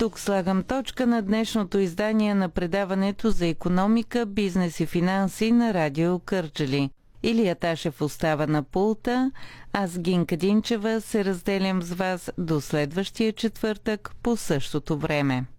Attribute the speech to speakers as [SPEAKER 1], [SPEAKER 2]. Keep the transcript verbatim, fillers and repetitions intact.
[SPEAKER 1] Тук слагам точка на днешното издание на предаването за икономика, бизнес и финанси на Радио Кърджали. Илия Ташев остава на пулта, аз Гинка Динчева се разделям с вас до следващия четвъртък по същото време.